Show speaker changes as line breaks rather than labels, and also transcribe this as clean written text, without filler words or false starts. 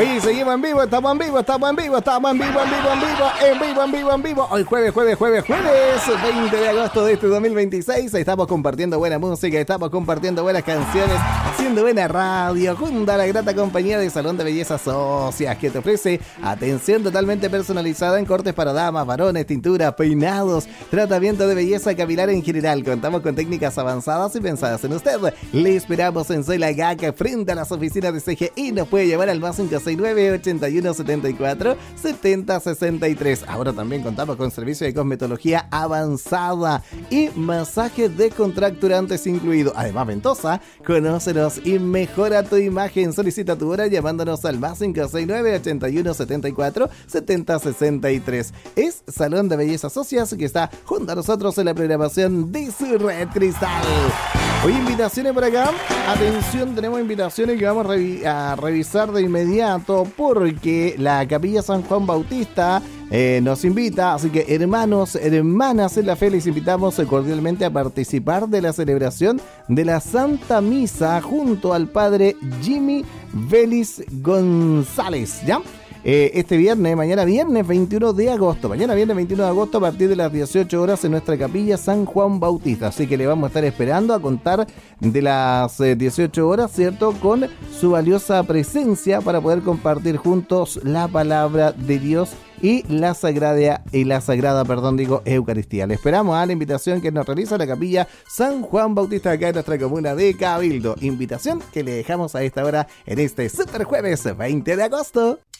Oye, seguimos en vivo, estamos en vivo. Hoy jueves, 20 de agosto de este 2026. Estamos compartiendo buena música, estamos compartiendo buenas canciones, haciendo buena radio, junto a la grata compañía de Salón de Belleza Socias, que te ofrece atención totalmente personalizada en cortes para damas, varones, tinturas, peinados, tratamiento de belleza capilar en general. Contamos con técnicas avanzadas y pensadas en usted. Le esperamos en Soy La Gaca, frente a las oficinas de CGI. Nos puede llevar al más 569-8174-7063. Ahora también contamos con servicio de cosmetología avanzada y masaje descontracturantes incluido. Además, Ventosa, conócenos y mejora tu imagen. Solicita tu hora llamándonos al más 569-8174-7063. Es Salón de Belleza Socias, que está junto a nosotros en la programación de su red cristal. Hoy invitaciones por acá. Atención, tenemos invitaciones que vamos a revisar de inmediato, porque la Capilla San Juan Bautista nos invita. Así que hermanos, hermanas en la fe, les invitamos cordialmente a participar de la celebración de la Santa Misa junto al Padre Jimmy Vélez González, ¿ya? Este viernes, mañana viernes 21 de agosto, a partir de las 18 horas en nuestra Capilla San Juan Bautista. Así que le vamos a estar esperando a contar de las 18 horas, ¿cierto? Con su valiosa presencia para poder compartir juntos la palabra de Dios y la sagrada Eucaristía. Le esperamos a la invitación que nos realiza la Capilla San Juan Bautista acá en nuestra comuna de Cabildo. Invitación que le dejamos a esta hora en este super jueves 20 de agosto.